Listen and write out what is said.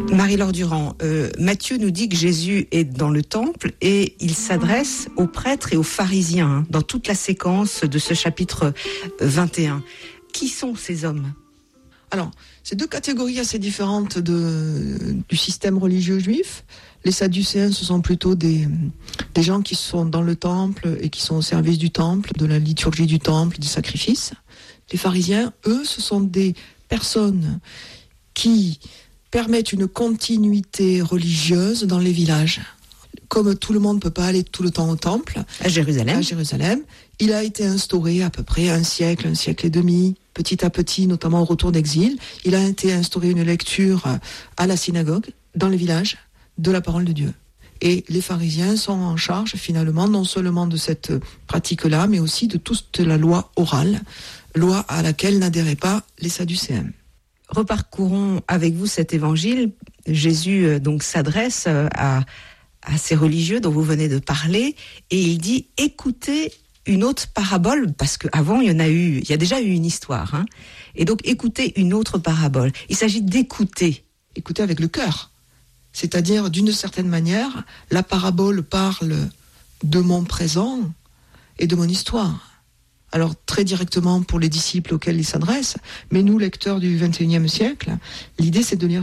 Marie-Laure Durand, Matthieu nous dit que Jésus est dans le temple et il s'adresse aux prêtres et aux pharisiens dans toute la séquence de ce chapitre 21. Qui sont ces hommes ? Alors, c'est deux catégories assez différentes du système religieux juif. Les Sadducéens, ce sont plutôt des gens qui sont dans le temple et qui sont au service du temple, de la liturgie du temple, des sacrifices. Les pharisiens, eux, ce sont des personnes qui permettent une continuité religieuse dans les villages. Comme tout le monde ne peut pas aller tout le temps au temple, à Jérusalem, il a été instauré à peu près un siècle et demi, petit à petit, notamment au retour d'exil. Il a été instauré une lecture à la synagogue, dans les villages, de la parole de Dieu. Et les pharisiens sont en charge, finalement, non seulement de cette pratique-là, mais aussi de toute la loi orale, loi à laquelle n'adhéraient pas les Sadducéens. Reparcourons avec vous cet évangile. Jésus donc s'adresse à ces religieux dont vous venez de parler et il dit écoutez une autre parabole, parce qu'avant il y a déjà eu une histoire, hein. Et donc écoutez une autre parabole. Il s'agit d'écouter. Écouter avec le cœur. C'est-à-dire, d'une certaine manière, la parabole parle de mon présent et de mon histoire. Alors, très directement pour les disciples auxquels il s'adresse, mais nous, lecteurs du XXIe siècle, l'idée c'est de lire